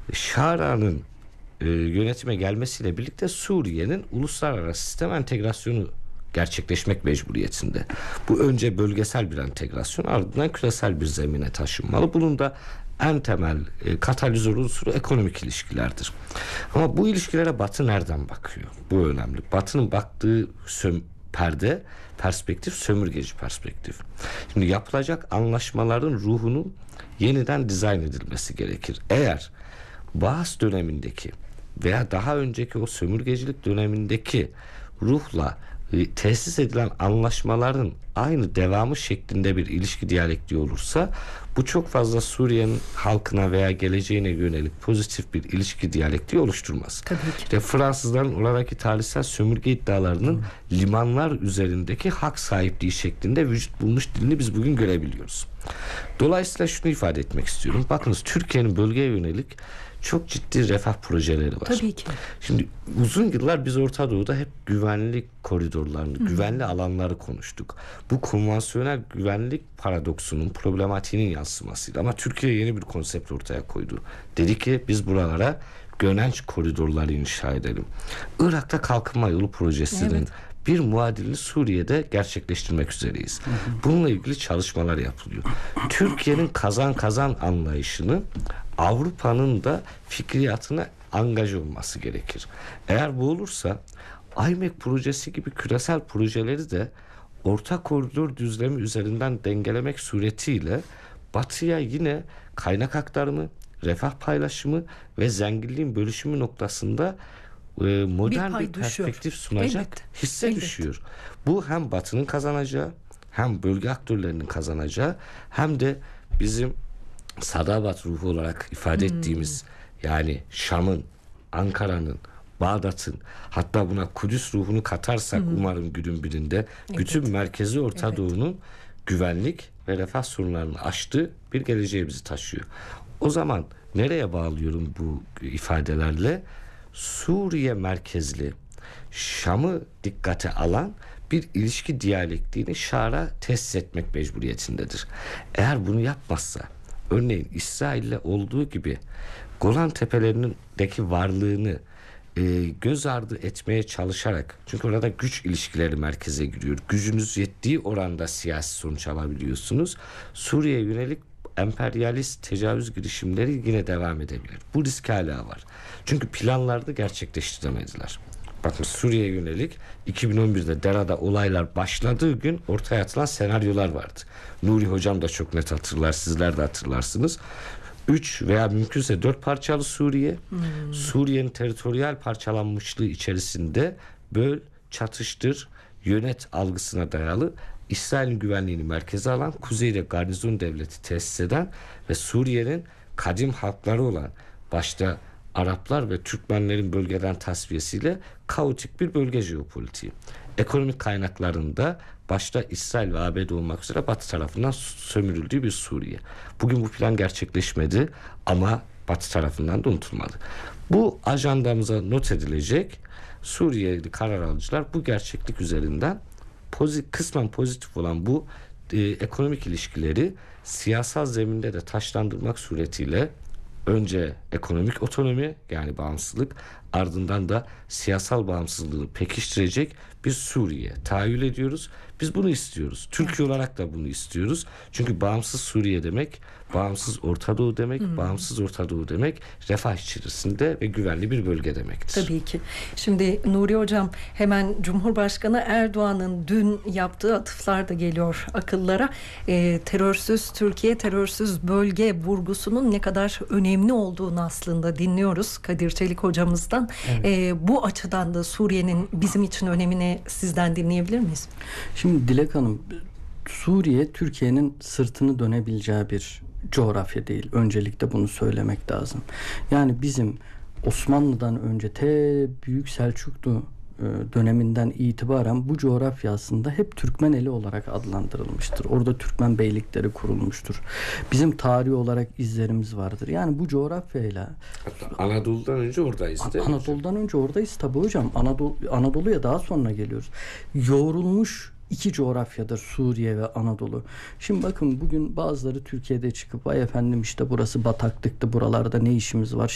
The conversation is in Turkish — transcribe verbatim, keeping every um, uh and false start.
Şara'nın e, yönetime gelmesiyle birlikte Suriye'nin uluslararası sistem entegrasyonu gerçekleşmek mecburiyetinde. Bu önce bölgesel bir entegrasyon, ardından küresel bir zemine taşınmalı. Bunun da en temel e, katalizör unsuru ekonomik ilişkilerdir. Ama bu ilişkilere Batı nereden bakıyor? Bu önemli. Batı'nın baktığı söm- perde, perspektif sömürgeci perspektif. Şimdi yapılacak anlaşmaların ruhunun yeniden dizayn edilmesi gerekir. Eğer Baas dönemindeki veya daha önceki o sömürgecilik dönemindeki ruhla e, tesis edilen anlaşmaların aynı devamı şeklinde bir ilişki diyalektiği olursa, bu çok fazla Suriye'nin halkına veya geleceğine yönelik pozitif bir ilişki diyalektiği oluşturmaz. Tabii ki. İşte Fransızların oradaki tarihsel sömürge iddialarının hmm. limanlar üzerindeki hak sahipliği şeklinde vücut bulmuş dilini biz bugün görebiliyoruz. Dolayısıyla şunu ifade etmek istiyorum. Bakınız, Türkiye'nin bölgeye yönelik çok ciddi refah projeleri var. Tabii ki. Şimdi uzun yıllar biz Orta Doğu'da hep güvenlik koridorlarını, Hı. güvenli alanları konuştuk. Bu konvansiyonel güvenlik paradoksunun, problematiğinin yansımasıydı. Ama Türkiye yeni bir konsept ortaya koydu. Dedi ki biz buralara Gönenç koridorları inşa edelim. Irak'ta kalkınma yolu projesinin evet. bir muadilini Suriye'de gerçekleştirmek üzereyiz. Hı hı. Bununla ilgili çalışmalar yapılıyor. Türkiye'nin kazan kazan anlayışını Avrupa'nın da fikriyatına angaj olması gerekir. Eğer bu olursa I M E C projesi gibi küresel projeleri de orta koridor düzlemi üzerinden dengelemek suretiyle Batı'ya yine kaynak aktarımı, refah paylaşımı ve zenginliğin bölüşümü noktasında e, modern bir, bir perspektif sunacak Elbette. hisse Elbette. düşüyor. Bu hem Batı'nın kazanacağı, hem bölge aktörlerinin kazanacağı, hem de bizim Sadabat ruhu olarak ifade hmm. ettiğimiz, yani Şam'ın, Ankara'nın, Bağdat'ın, hatta buna Kudüs ruhunu katarsak hmm. umarım günün birinde evet. bütün merkezi Orta evet. Doğu'nun güvenlik ve refah sorunlarını aştığı bir geleceğe bizi taşıyor. O zaman nereye bağlıyorum bu ifadelerle? Suriye merkezli, Şam'ı dikkate alan bir ilişki diyalektiğini Şara tesis etmek mecburiyetindedir. Eğer bunu yapmazsa, örneğin İsrail'le olduğu gibi Golan Tepelerindeki varlığını e, göz ardı etmeye çalışarak, çünkü orada güç ilişkileri merkeze giriyor. Gücünüz yettiği oranda siyasi sonuç alabiliyorsunuz. Suriye'ye yönelik emperyalist tecavüz girişimleri yine devam edebilir. Bu risk hala var. Çünkü planlarda gerçekleştiremediler. Bakın, Suriye'ye yönelik iki bin on birde Dera'da olaylar başladığı gün ortaya atılan senaryolar vardı. Nuri Hocam da çok net hatırlar, sizler de hatırlarsınız. Üç veya mümkünse dört parçalı Suriye, hmm. Suriye'nin teritoryal parçalanmışlığı içerisinde böl, çatıştır, yönet algısına dayalı İsrail'in güvenliğini merkeze alan, kuzeyde garnizon devleti tesis eden ve Suriye'nin kadim halkları olan başta Araplar ve Türkmenlerin bölgeden tasfiyesiyle kaotik bir bölge jeopolitiği. Ekonomik kaynaklarında başta İsrail ve A B D olmak üzere Batı tarafından sömürüldüğü bir Suriye. Bugün bu plan gerçekleşmedi ama Batı tarafından da unutulmadı. Bu ajandamıza not edilecek. Suriyeli karar alıcılar bu gerçeklik üzerinden pozitif, kısmen pozitif olan bu e, ekonomik ilişkileri siyasal zeminde de taşlandırmak suretiyle önce ekonomik otonomi, yani bağımsızlık, ardından da siyasal bağımsızlığı pekiştirecek bir Suriye tahayyül ediyoruz. Biz bunu istiyoruz. Türkiye olarak da bunu istiyoruz. Çünkü bağımsız Suriye demek, bağımsız Orta Doğu demek, hmm. bağımsız Orta Doğu demek, refah içerisinde ve güvenli bir bölge demektir. Tabii ki. Şimdi Nuri Hocam, hemen Cumhurbaşkanı Erdoğan'ın dün yaptığı atıflar da geliyor akıllara. E, terörsüz Türkiye, terörsüz bölge vurgusunun ne kadar önemli olduğunu aslında dinliyoruz Kadir Çelik hocamızdan. Evet. E, bu açıdan da Suriye'nin bizim için önemini sizden dinleyebilir miyiz? Şimdi Dilek Hanım, Suriye Türkiye'nin sırtını dönebileceği bir coğrafya değil. Öncelikle bunu söylemek lazım. Yani bizim Osmanlı'dan önce te Büyük Selçuklu döneminden itibaren bu coğrafya aslında hep Türkmeneli olarak adlandırılmıştır. Orada Türkmen beylikleri kurulmuştur. Bizim tarihi olarak izlerimiz vardır. Yani bu coğrafyayla hatta Anadolu'dan önce oradayız değil mi? Anadolu'dan önce oradayız tabii hocam. Anadolu, Anadolu'ya daha sonra geliyoruz. Yoğrulmuş iki coğrafyadır Suriye ve Anadolu. Şimdi bakın, bugün bazıları Türkiye'de çıkıp ay efendim işte burası bataklıktı, buralarda ne işimiz var?